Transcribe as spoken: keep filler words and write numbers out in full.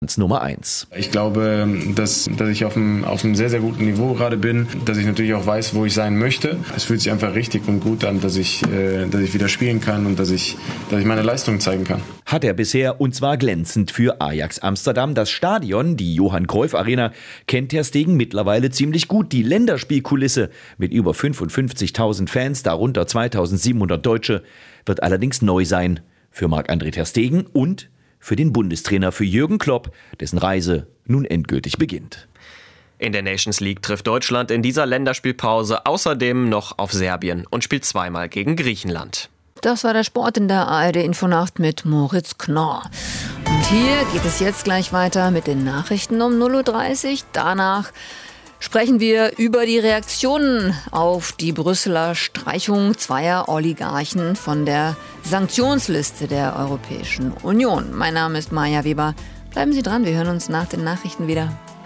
Nummer eins. Ich glaube, dass, dass ich auf einem, auf einem sehr, sehr guten Niveau gerade bin, dass ich natürlich auch weiß, wo ich sein möchte. Es fühlt sich einfach richtig und gut an, dass ich, äh, dass ich wieder spielen kann und dass ich, dass ich meine Leistung zeigen kann. Hat er bisher, und zwar glänzend für Ajax Amsterdam. Das Stadion, die Johann Cruyff Arena, kennt Ter Stegen mittlerweile ziemlich gut. Die Länderspielkulisse mit über fünfundfünfzigtausend Fans, darunter zweitausendsiebenhundert Deutsche, wird allerdings neu sein für Marc-André Ter Stegen und für den Bundestrainer, für Jürgen Klopp, dessen Reise nun endgültig beginnt. In der Nations League trifft Deutschland in dieser Länderspielpause außerdem noch auf Serbien und spielt zweimal gegen Griechenland. Das war der Sport in der A R D-Infonacht mit Moritz Knorr. Und hier geht es jetzt gleich weiter mit den Nachrichten um null Uhr dreißig. Danach sprechen wir über die Reaktionen auf die Brüsseler Streichung zweier Oligarchen von der Sanktionsliste der Europäischen Union. Mein Name ist Maja Weber. Bleiben Sie dran, wir hören uns nach den Nachrichten wieder.